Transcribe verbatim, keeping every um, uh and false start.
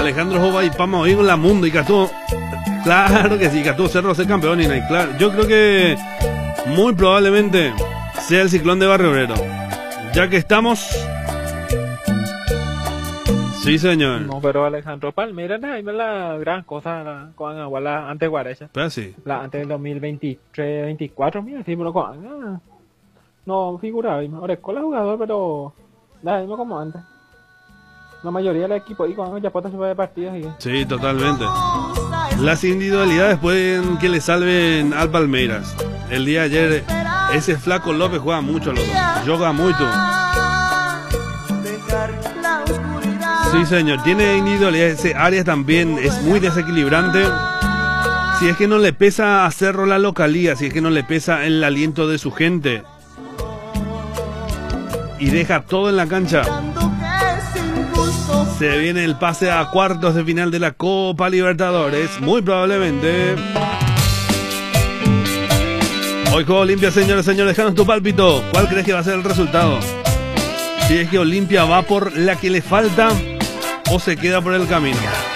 Alejandro Jova y Pama hoy con la mundo y Cató. Claro que sí, Cató Cerro ser campeón y claro. Yo creo que muy probablemente sea el Ciclón de Barrio Obrero. Ya que estamos. Sí, señor. No, pero Alejandro Palmera no es la gran cosa la, con la, la antes Guarecha. Pero sí. La antes del dos mil veintitrés, veinticuatro, mira, sí, pero con ah, no figuraba. Ahora es con el jugador, pero la misma como antes. La mayoría del equipo y con ya puede de partidos. Y... Sí, totalmente. Las individualidades pueden que le salven al Palmeiras. El día de ayer, ese flaco López juega mucho, loco. Juega mucho. Sí, señor. Tiene individualidad. Ese Arias también es muy desequilibrante. Si es que no le pesa a Cerro la localía, si es que no le pesa el aliento de su gente. Y deja todo en la cancha. Se viene el pase a cuartos de final de la Copa Libertadores. Muy probablemente. Hoy juego Olimpia, señores, señores. Dejanos tu pálpito. ¿Cuál crees que va a ser el resultado? Si es que Olimpia va por la que le falta o se queda por el camino.